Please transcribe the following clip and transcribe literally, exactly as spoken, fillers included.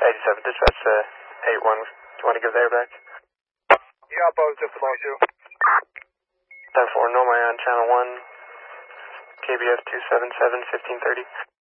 eighty-seven, dispatch to eight one. Do you want to give the air back? Yeah, positive to below two. ten four, Normal on channel one, K B F two seven seven, fifteen thirty.